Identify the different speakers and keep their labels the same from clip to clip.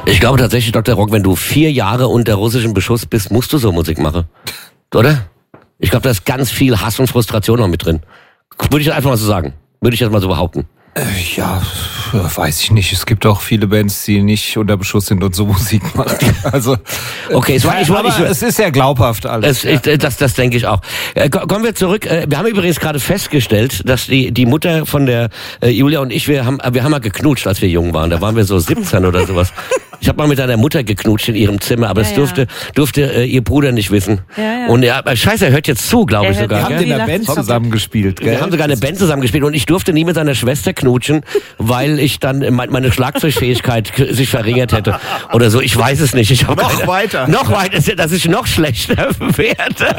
Speaker 1: Ich glaube tatsächlich, Dr. Rock, wenn du 4 Jahre unter russischem Beschuss bist, musst du so Musik machen. Oder? Ich glaube, da ist ganz viel Hass und Frustration noch mit drin. Würde ich einfach mal so sagen. Würde ich jetzt mal so behaupten.
Speaker 2: Ja, weiß ich nicht. Es gibt auch viele Bands, die nicht unter Beschuss sind und so Musik machen. Also,
Speaker 1: okay,
Speaker 2: es ist ja glaubhaft alles.
Speaker 1: Das denke ich auch. Kommen wir zurück. Wir haben übrigens gerade festgestellt, dass die Mutter von der Julia und ich, wir haben mal geknutscht, als wir jung waren. Da waren wir so 17 oder sowas. Ich habe mal mit einer Mutter geknutscht in ihrem Zimmer, aber das durfte ihr Bruder nicht wissen. Ja. Und scheiße, er hört jetzt zu, glaube ich sogar.
Speaker 2: Wir haben in der Band zusammengespielt.
Speaker 1: Wir haben sogar eine Band zusammengespielt und ich durfte nie mit seiner Schwester knutschen, weil ich dann meine Schlagzeugfähigkeit sich verringert hätte oder so. Ich weiß es nicht.
Speaker 2: Noch weiter,
Speaker 1: dass ich noch schlechter werde.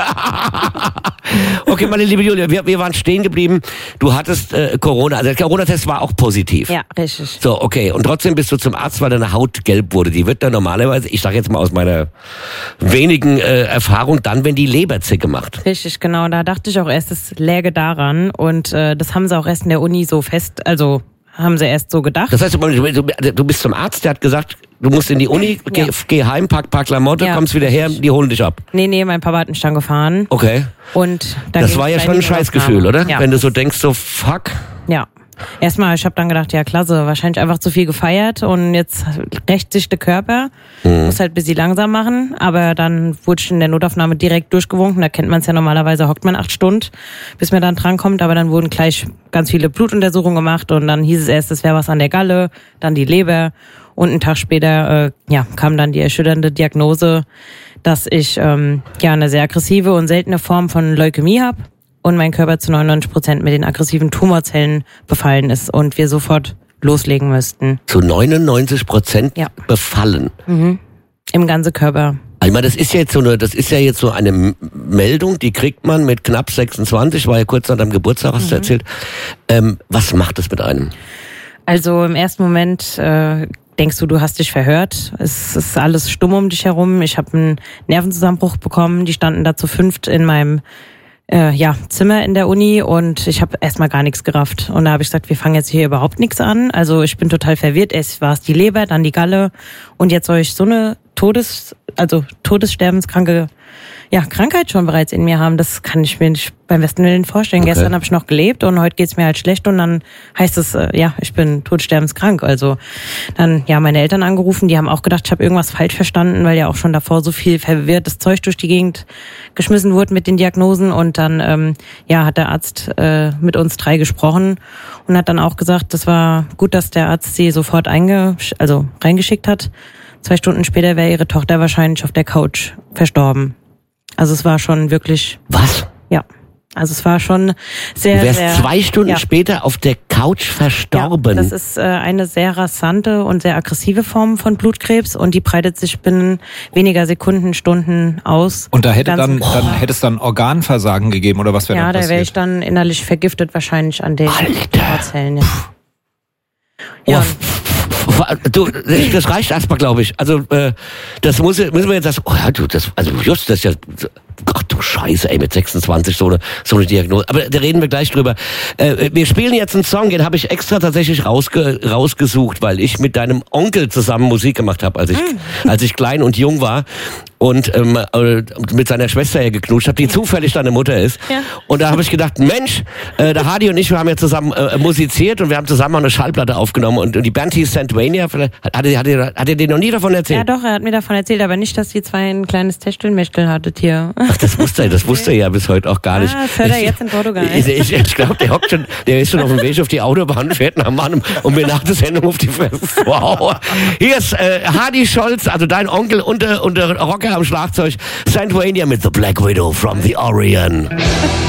Speaker 1: Okay, meine liebe Julia, wir waren stehen geblieben. Du hattest Corona, also der Corona-Test war auch positiv.
Speaker 3: Ja, richtig.
Speaker 1: So, okay. Und trotzdem bist du zum Arzt, weil deine Haut gelb wurde. Die wird dann normalerweise, ich sage jetzt mal aus meiner wenigen Erfahrung, dann, wenn die Leberzicke macht.
Speaker 3: Richtig, genau. Da dachte ich auch erst, es läge daran. Und das haben sie auch erst in der Uni so also haben sie erst so gedacht.
Speaker 1: Das heißt, du bist zum Arzt, der hat gesagt, du musst in die Uni, geh heim, pack Klamotte, kommst wieder her, die holen dich ab.
Speaker 3: Nee, mein Papa hat mich dann gefahren.
Speaker 1: Okay.
Speaker 3: Und
Speaker 1: das war ja schon ein Scheißgefühl, oder?
Speaker 3: Ja.
Speaker 1: Wenn du so denkst, so fuck.
Speaker 3: Ja. Erstmal, ich habe dann gedacht, ja klasse, wahrscheinlich einfach zu viel gefeiert und jetzt rächt sich der Körper. Muss halt ein bisschen langsam machen, aber dann wurde ich in der Notaufnahme direkt durchgewunken. Da kennt man es ja normalerweise, hockt man 8 Stunden, bis man dann drankommt, aber dann wurden gleich ganz viele Blutuntersuchungen gemacht und dann hieß es erst, es wäre was an der Galle, dann die Leber und einen Tag später kam dann die erschütternde Diagnose, dass ich eine sehr aggressive und seltene Form von Leukämie habe. Und mein Körper zu 99% mit den aggressiven Tumorzellen befallen ist und wir sofort loslegen müssten.
Speaker 1: Zu 99% befallen?
Speaker 3: Mhm. Im ganzen Körper.
Speaker 1: Ich meine, das ist ja jetzt so eine Meldung, die kriegt man mit knapp 26, war ja kurz nach deinem Geburtstag, hast du erzählt. Was macht das mit einem?
Speaker 3: Also im ersten Moment denkst du hast dich verhört. Es ist alles stumm um dich herum. Ich habe einen Nervenzusammenbruch bekommen. Die standen da zu 5 in meinem Zimmer in der Uni und ich habe erstmal gar nichts gerafft. Und da habe ich gesagt, wir fangen jetzt hier überhaupt nichts an. Also ich bin total verwirrt. Erst war es die Leber, dann die Galle und jetzt soll ich so eine todessterbenskranke Krankheit schon bereits in mir haben. Das kann ich mir nicht beim besten Willen vorstellen. Okay. Gestern habe ich noch gelebt und heute geht's mir halt schlecht und dann heißt es, ich bin todsterbenskrank. Also dann meine Eltern angerufen, die haben auch gedacht, ich habe irgendwas falsch verstanden, weil ja auch schon davor so viel verwirrtes Zeug durch die Gegend geschmissen wurde mit den Diagnosen und dann hat der Arzt mit uns 3 gesprochen und hat dann auch gesagt, das war gut, dass der Arzt sie sofort reingeschickt hat. 2 Stunden später wäre ihre Tochter wahrscheinlich auf der Couch verstorben. Also es war schon wirklich...
Speaker 1: Was?
Speaker 3: Ja. Also es war schon sehr...
Speaker 1: Du wärst 2 Stunden später auf der Couch verstorben.
Speaker 3: Ja, das ist eine sehr rasante und sehr aggressive Form von Blutkrebs und die breitet sich binnen weniger Sekunden, Stunden aus.
Speaker 2: Und da hätte es dann Organversagen gegeben oder was wäre dann passiert?
Speaker 3: Ja, da wäre ich dann innerlich vergiftet wahrscheinlich an den Tumorzellen. Ja.
Speaker 1: Ja. Das reicht erstmal, glaube ich. Also das müssen wir jetzt das ist ja, ach du Scheiße, ey, mit 26 so eine Diagnose. Aber da reden wir gleich drüber. Wir spielen jetzt einen Song, den habe ich extra tatsächlich rausgesucht, weil ich mit deinem Onkel zusammen Musik gemacht habe, als ich klein und jung war und mit seiner Schwester geknutscht habe, die zufällig deine Mutter ist. Ja. Und da habe ich gedacht, Mensch, der Hardy und ich, wir haben ja zusammen musiziert und wir haben zusammen auch eine Schallplatte aufgenommen und die Band hieß Santvania. Hat er dir noch nie davon erzählt?
Speaker 3: Ja doch, er hat mir davon erzählt, aber nicht, dass ihr 2 ein kleines Techtelmechtel hattet hier.
Speaker 1: Ach, das wusste er ja bis heute auch gar nicht.
Speaker 3: Das hört er jetzt in Portugal.
Speaker 1: Ich glaube, der ist schon auf dem Weg auf die Autobahn, fährt nach Mann und mir nach der Sendung auf die Fresse. Wow. Hier ist Hardy Scholz, also dein Onkel und der Rocker am Schlagzeug, Santvania mit The Black Widow from the Orient.